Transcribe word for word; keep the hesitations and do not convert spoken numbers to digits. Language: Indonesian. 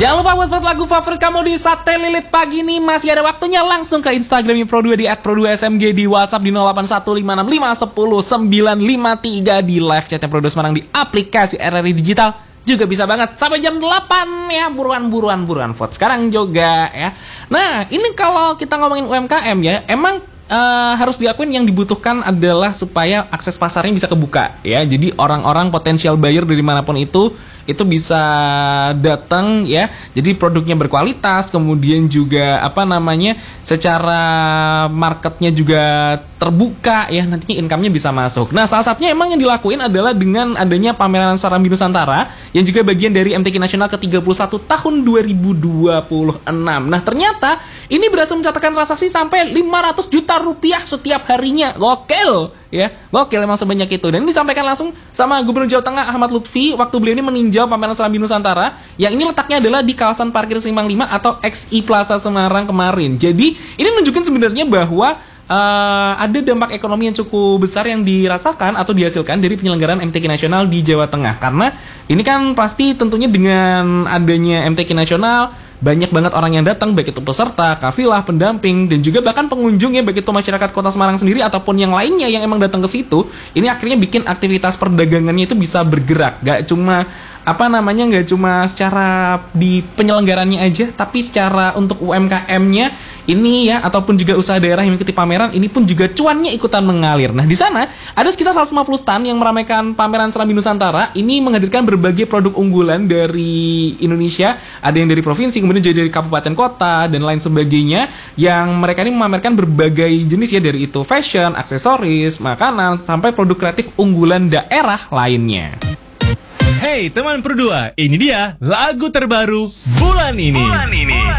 Jangan lupa buat vote lagu favorit kamu di Sate Lilit pagi ini. Masih ada waktunya, langsung ke Instagramnya Pro dua di at pro dua s m g, di WhatsApp di nol delapan satu lima enam lima satu nol sembilan lima tiga, di live chatnya Pro dua Semarang di aplikasi R R I Digital. Juga bisa banget sampai jam delapan ya. Buruan-buruan buruan vote sekarang juga ya. Nah, ini kalau kita ngomongin U M K M ya, emang uh, harus diakuin yang dibutuhkan adalah supaya akses pasarnya bisa kebuka ya. Jadi orang-orang potensial buyer dari manapun itu itu bisa datang ya. Jadi produknya berkualitas, kemudian juga apa namanya, secara marketnya juga terbuka ya, nantinya income-nya bisa masuk. Nah, salah satunya emang yang dilakuin adalah dengan adanya pameran Serambi Nusantara yang juga bagian dari M T Q Nasional ke tiga puluh satu tahun dua ribu dua puluh enam. Nah, ternyata ini berhasil mencatatkan transaksi sampai lima ratus juta rupiah setiap harinya. Gokil ya, gokil emang sebanyak itu. Dan ini disampaikan langsung sama Gubernur Jawa Tengah Ahmad Lutfi waktu beliau ini meninjau pameran Serambi Nusantara yang ini letaknya adalah di kawasan parkir Simpang lima atau X I Plaza Semarang kemarin. Jadi ini menunjukkan sebenarnya bahwa Uh, ada dampak ekonomi yang cukup besar yang dirasakan atau dihasilkan dari penyelenggaraan M T Q Nasional di Jawa Tengah. Karena ini kan pasti tentunya dengan adanya M T Q Nasional, banyak banget orang yang datang, baik itu peserta, kafilah, pendamping, dan juga bahkan pengunjung ya, baik itu masyarakat Kota Semarang sendiri ataupun yang lainnya yang emang datang ke situ. Ini akhirnya bikin aktivitas perdagangannya itu bisa bergerak. Gak cuma apa namanya, nggak cuma secara di penyelenggarannya aja, tapi secara untuk U M K M-nya ini ya, ataupun juga usaha daerah yang mengikuti pameran ini pun juga cuannya ikutan mengalir. Nah, di sana ada sekitar seratus lima puluh stand yang meramaikan pameran Serambi Nusantara. Ini menghadirkan berbagai produk unggulan dari Indonesia, ada yang dari provinsi, kemudian juga dari kabupaten kota dan lain sebagainya, yang mereka ini memamerkan berbagai jenis ya, dari itu fashion, aksesoris, makanan, sampai produk kreatif unggulan daerah lainnya. Hey teman Pro dua, ini dia lagu terbaru bulan ini. Bulan ini.